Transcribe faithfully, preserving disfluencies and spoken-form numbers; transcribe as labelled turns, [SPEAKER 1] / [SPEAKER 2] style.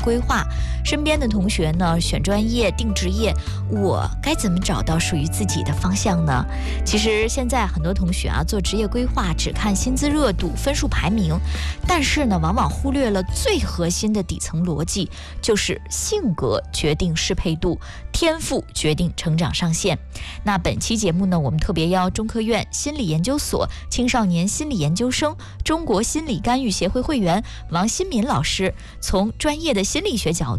[SPEAKER 1] 规划。身边的同学呢，选专业、定职业，我该怎么找到属于自己的方向呢？其实现在很多同学啊，做职业规划只看薪资热度、分数排名，但是呢，往往忽略了最核心的底层逻辑，就是性格决定适配度，天赋决定成长上限。那本期节目呢，我们特别邀中科院心理研究所青少年心理研究生、中国心理干预协会会员王新民老师，从专业的心理学角度